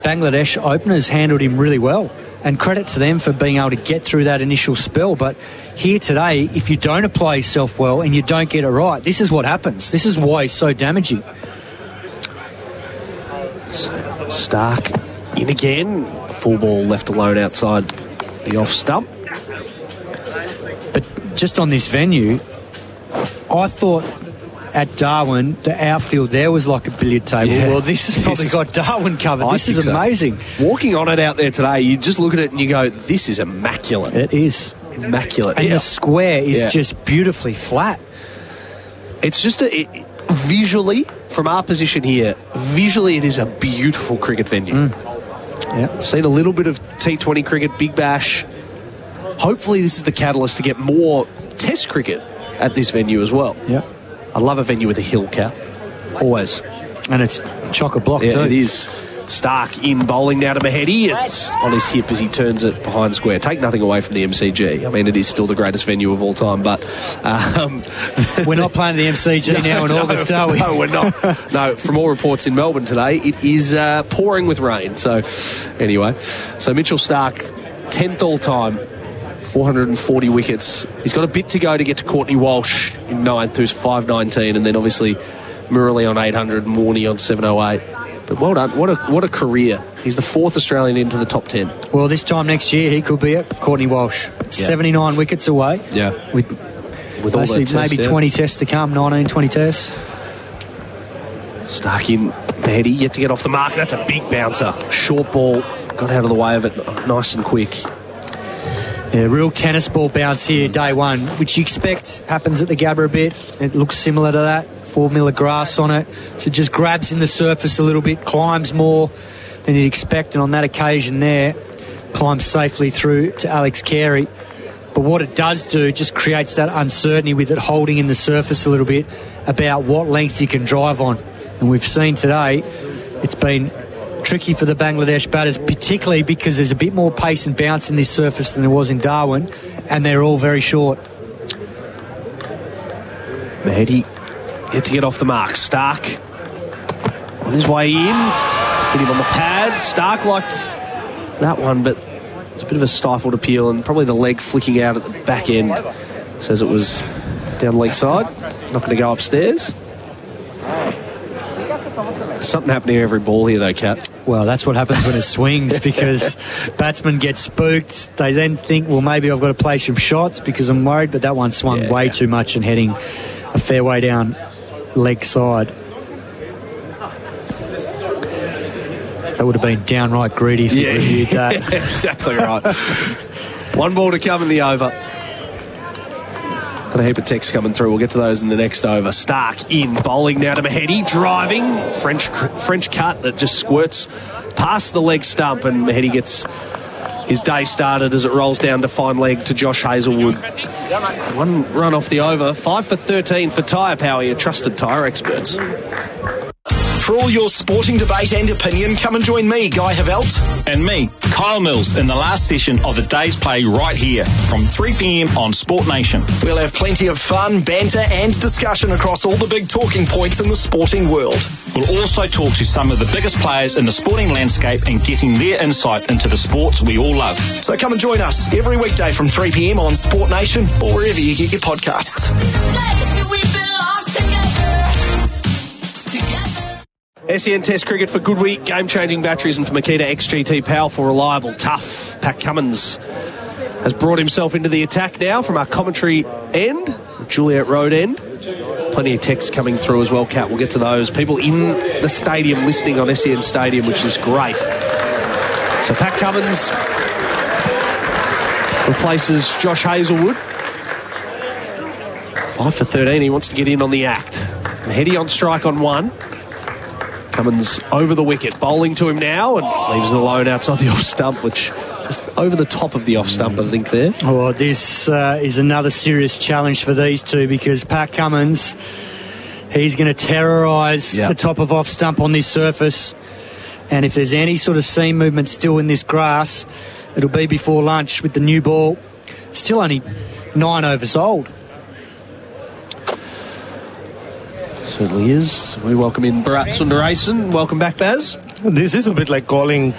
Bangladesh openers handled him really well, and credit to them for being able to get through that initial spell. But here today, if you don't apply yourself well and you don't get it right, this is what happens. This is why he's so damaging. So Stark in again. Full ball left alone outside the off stump. But just on this venue, I thought at Darwin, the outfield there was like a billiard table. Yeah. Well, this has probably got Darwin covered. This is amazing. So. Walking on it out there today, you just look at it and you go, this is immaculate. It is. Immaculate. And the square is just beautifully flat. It's just visually, from our position here, visually it is a beautiful cricket venue. Yeah. Seen a little bit of T20 cricket, Big Bash. Hopefully this is the catalyst to get more Test cricket at this venue as well. Yeah. I love a venue with a hill, Cal. Always. And it's chock-a-block too. It is. Stark in bowling now to Mahedi. It's on his hip as he turns it behind square. Take nothing away from the MCG. I mean, it is still the greatest venue of all time, but... we're not playing the MCG now in August, are we? No, we're not. No, from all reports in Melbourne today, it is pouring with rain. So, anyway. So, Mitchell Stark, 10th all-time. 440 wickets. He's got a bit to go to get to Courtney Walsh in 9th, who's 519, and then obviously Murali on 800, Morney on 708. But well done. What a career. He's the 4th Australian into the top 10. Well, this time next year, he could be at Courtney Walsh. 79 wickets away. Yeah. With all that test, maybe 20 tests to come, 19, 20 tests. Stark in. Mahedi yet to get off the mark. That's a big bouncer. Short ball. Got out of the way of it nice and quick. Yeah, real tennis ball bounce here, day one, which you expect happens at the Gabba a bit. It looks similar to that. 4 mil of grass on it. So it just grabs in the surface a little bit, climbs more than you'd expect. And on that occasion there, climbs safely through to Alex Carey. But what it does do, just creates that uncertainty with it holding in the surface a little bit about what length you can drive on. And we've seen today, it's been tricky for the Bangladesh batters, particularly because there's a bit more pace and bounce in this surface than there was in Darwin, and they're all very short. Mahedi yet to get off the mark. Stark on his way in. Hit him on the pad. Stark liked that one, but it's a bit of a stifled appeal, and probably the leg flicking out at the back end says it was down leg side. Not going to go upstairs. There's something happening to every ball here, though, Kat. Well, that's what happens when it swings, because batsmen get spooked. They then think, well, maybe I've got to play some shots because I'm worried, but that one swung way too much and heading a fair way down leg side. That would have been downright greedy if you reviewed that. Exactly right. One ball to come in the over. Got a heap of texts coming through. We'll get to those in the next over. Stark in, bowling now to Mahedi, driving. French cut that just squirts past the leg stump, and Mahedi gets his day started as it rolls down to fine leg to Josh Hazlewood. One run off the over. 5 for 13 for Tyre Power, your trusted tyre experts. For all your sporting debate and opinion, come and join me, Guy Havelt. And me, Kyle Mills, in the last session of the day's play right here from 3 p.m. on Sport Nation. We'll have plenty of fun, banter and discussion across all the big talking points in the sporting world. We'll also talk to some of the biggest players in the sporting landscape and getting their insight into the sports we all love. So come and join us every weekday from 3 p.m. on Sport Nation or wherever you get your podcasts. SEN Test Cricket for good week, game-changing batteries, and for Makita XGT, powerful, reliable, tough. Pat Cummins has brought himself into the attack now from our commentary end, the Juliet Road end. Plenty of texts coming through as well, Kat. We'll get to those. People in the stadium listening on SEN Stadium, which is great. So Pat Cummins replaces Josh Hazlewood. 5 for 13. He wants to get in on the act. Mahedi on strike on one. Cummins over the wicket, bowling to him now, and leaves it alone outside the off stump, which is over the top of the off stump, I think, there. Oh, this is another serious challenge for these two, because Pat Cummins, he's going to terrorise the top of off stump on this surface, and if there's any sort of seam movement still in this grass, it'll be before lunch with the new ball. Still only 9 overs old. Certainly is. We welcome in Bharat Sundaresan. Welcome back, Baz. This is a bit like calling